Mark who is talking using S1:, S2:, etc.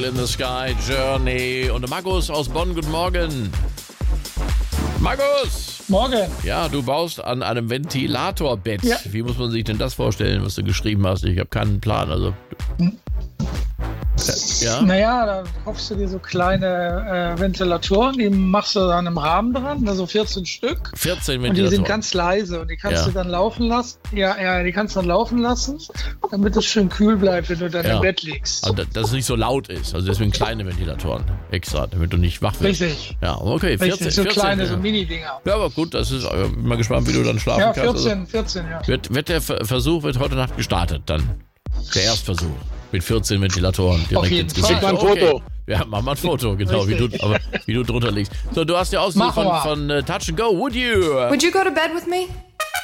S1: in the Sky, Journey. Und Markus aus Bonn, guten Morgen. Markus!
S2: Morgen.
S1: Ja, du baust an einem Ventilatorbett.
S2: Ja.
S1: Wie muss man sich denn das vorstellen, was du geschrieben hast? Ich habe keinen Plan. Also. Ja?
S2: Naja, da kaufst du dir so kleine Ventilatoren, die machst du dann im Rahmen dran, also 14 Stück.
S1: 14
S2: Und
S1: Ventilatoren.
S2: die sind ganz leise und die kannst du dann laufen lassen. Ja, die kannst du dann laufen lassen, damit es schön kühl bleibt, wenn du dann im Bett liegst.
S1: Also, dass es nicht so laut ist. Also deswegen kleine Ventilatoren extra, damit du nicht wach wirst.
S2: Richtig.
S1: Ja, okay. 14,
S2: Richtig, so
S1: 14,
S2: kleine,
S1: ja.
S2: so Mini-Dinger.
S1: Ja, aber gut, das ist, bin mal gespannt, wie du dann schlafen
S2: Ja,
S1: kannst.
S2: 14, ja.
S1: Wird der Versuch wird heute Nacht gestartet, dann. Der Erstversuch. Mit 14 Ventilatoren direkt
S2: Auf jeden
S1: ins Gesicht.
S2: Fall.
S3: Schick mal ein Foto.
S1: Ja, mach mal ein Foto, genau, wie du drunter liegst. So, du hast ja Ausdruck
S2: Machen wir.
S1: von Touch and Go. Would you
S4: Would you go to bed with me?